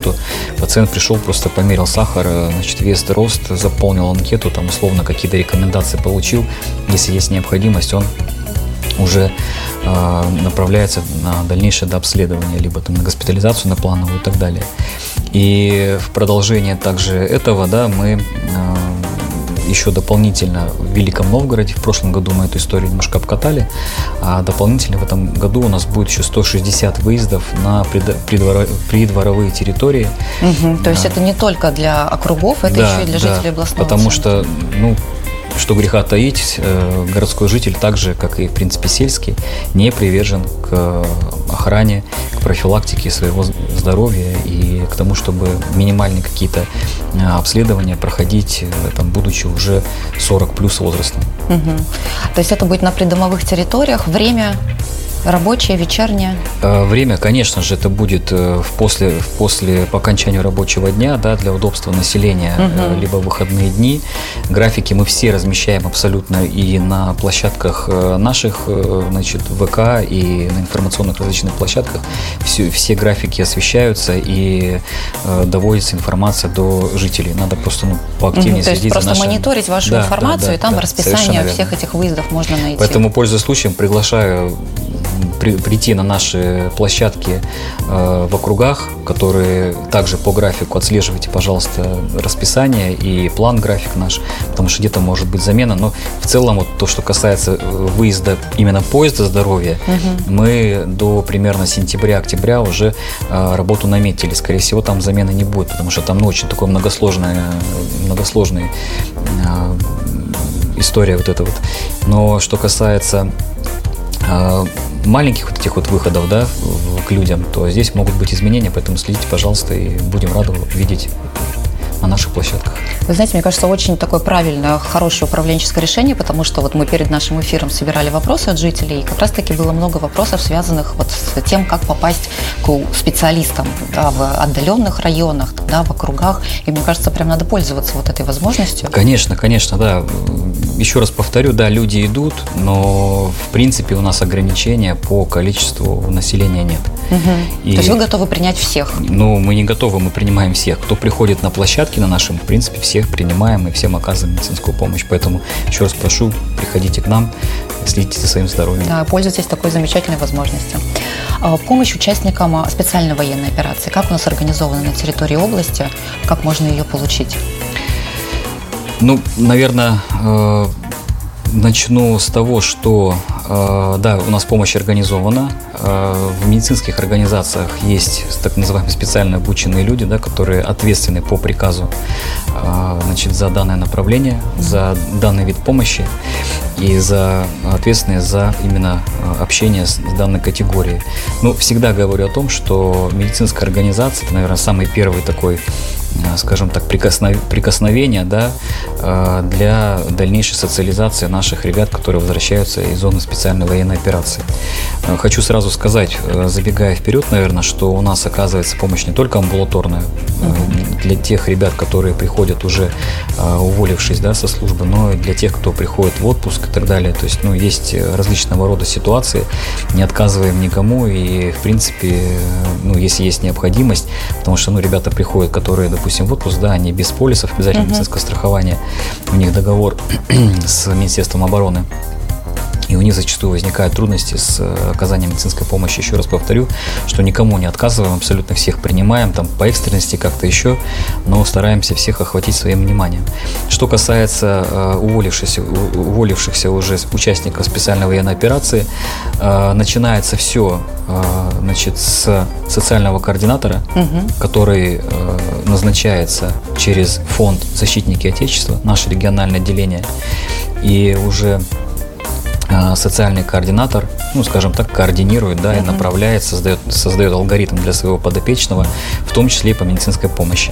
анкету, пациент пришел, просто померил сахар, значит, вес, рост, заполнил анкету, там условно какие-то рекомендации получил. Если есть необходимость, он уже направляется на дальнейшее дообследование, либо там на госпитализацию, на плановую и так далее. И в продолжение также этого, да, мы еще дополнительно в Великом Новгороде, в прошлом году мы эту историю немножко обкатали, а дополнительно в этом году у нас будет еще 160 выездов на придворовые территории. То есть это не только для округов, это еще и для жителей областного потому центра. что, что греха таить, городской житель, так же, как и, в принципе, сельский, не привержен к охране, к профилактике своего здоровья и к тому, чтобы минимальные какие-то обследования проходить, там, будучи уже 40 плюс возрастом. То есть это будет на придомовых территориях, время рабочее, вечернее? Время, конечно же, это будет после по окончанию рабочего дня, да, для удобства населения, либо выходные дни. Графики мы все размещаем абсолютно и на площадках наших, значит, ВК, и на информационных различных площадках. Все графики освещаются и доводится информация до жителей. Надо просто поактивнее следить за нашим... То есть просто мониторить вашу информацию, и там расписание всех этих выездов можно найти. Поэтому, пользуясь случаем, приглашаю прийти на наши площадки в округах, которые также по графику. Отслеживайте, пожалуйста, расписание и план график наш, потому что где-то может быть замена. Но в целом вот то, что касается выезда именно поезда здоровья, мы до примерно сентября-октября уже работу наметили. Скорее всего, там замены не будет, потому что там очень такой многосложная история вот эта вот. Но что касается маленьких вот этих вот выходов, да, к людям, то здесь могут быть изменения, поэтому следите, пожалуйста, и будем рады видеть на наших площадках. Вы знаете, мне кажется, очень такое правильное, хорошее управленческое решение, потому что вот мы перед нашим эфиром собирали вопросы от жителей, и как раз-таки было много вопросов, связанных вот с тем, как попасть к специалистам, да, в отдаленных районах, да, в округах, и мне кажется, прям надо пользоваться вот этой возможностью. Конечно, да. Еще раз повторю, да, люди идут, но в принципе у нас ограничения по количеству населения нет. То есть вы готовы принять всех? Ну, мы не готовы, мы принимаем всех. Кто приходит на площадки на нашем, в принципе, всех принимаем и всем оказываем медицинскую помощь. Поэтому еще раз прошу, приходите к нам, следите за своим здоровьем. Да, пользуйтесь такой замечательной возможностью. Помощь участникам специальной военной операции. Как у нас организована на территории области? Как можно ее получить? Ну, наверное, начну с того, что да, у нас помощь организована. В медицинских организациях есть так называемые специально обученные люди, да, которые ответственны по приказу, значит, за данное направление, за данный вид помощи и ответственные за именно общение с данной категорией. Ну, всегда говорю о том, что медицинская организация – это, наверное, самый первый такой, скажем так, прикосновение, да, для дальнейшей социализации наших ребят, которые возвращаются из зоны специальной военной операции. Хочу сразу сказать, забегая вперед, наверное, что у нас оказывается помощь не только амбулаторная для тех ребят, которые приходят уже уволившись, да, со службы, но и для тех, кто приходит в отпуск и так далее. То есть, есть различного рода ситуации, не отказываем никому и, в принципе, если есть необходимость, потому что, ребята приходят, которые, допустим, в отпуск, да, они без полисов, обязательно медицинское страхование, у них договор с Министерством обороны. И у них зачастую возникают трудности с оказанием медицинской помощи. Еще раз повторю, что никому не отказываем, абсолютно всех принимаем, там по экстренности как-то еще, но стараемся всех охватить своим вниманием. Что касается уволившихся уже участников специальной военной операции, начинается все, значит, с социального координатора, который назначается через фонд «Защитники Отечества», наше региональное отделение, и уже социальный координатор, скажем так, координирует, да, и направляет, создает алгоритм для своего подопечного, в том числе и по медицинской помощи.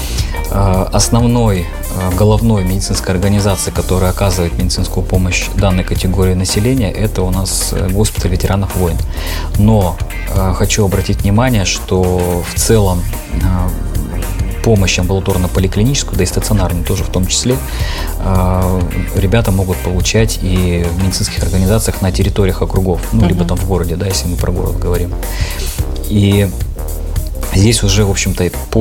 Основной, головной медицинской организацией, которая оказывает медицинскую помощь данной категории населения, это у нас госпиталь ветеранов войн. Но хочу обратить внимание, что в целом помощь амбулаторно-поликлиническую, да и стационарную тоже в том числе, ребята могут получать и в медицинских организациях на территориях округов, либо там в городе, да, если мы про город говорим. И здесь уже, в общем-то,